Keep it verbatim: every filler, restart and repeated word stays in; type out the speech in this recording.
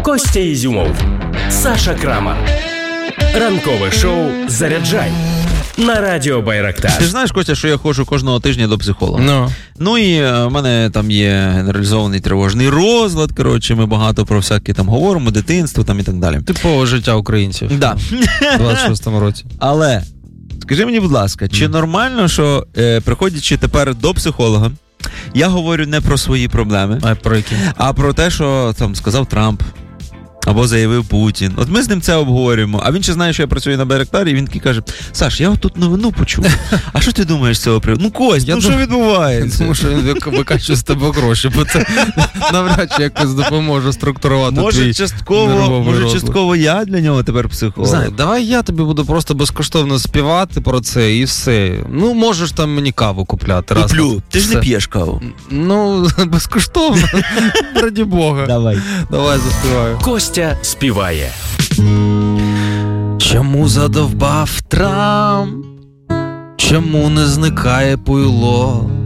Костя Ізюмов, Саша Крамар. Ранкове шоу «Заряджай» на радіо Байрактар. Ти ж знаєш, Костя, що я ходжу кожного тижня до психолога. No. Ну і в мене там є генералізований тривожний розлад, коротше, ми багато про всяке там говоримо, дитинство там і так далі. Типове життя українців. Да. У двадцять шостому році. Але, скажи мені, будь ласка, чи нормально, що е, приходячи тепер до психолога, я говорю не про свої проблеми, А про які? а про те, що там сказав Трамп, або заявив Путін. От ми з ним це обговорюємо. А він ще знає, що я працюю на Байрактарі, і він такий каже: Саш, я от тут новину почув. А що ти думаєш з цього приводу? Ну, Кость, Я ну дум... що відбувається? Тому що він викачує з тебе гроші, бо це навряд чи якось допоможе структурувати Може, твій частково, нервовий може, розлад. частково я для нього тепер психолог. Знаю, давай я тобі буду просто безкоштовно співати про це і все. Ну, можеш там мені каву купляти. Раз. Куплю. Ти ж не Все. п'єш каву. Ну, безкоштовно. Раді Бога. Давай. Давай заспіваю. Костя співає. Чому задовбав Трамп? Чому не зникає пуйло?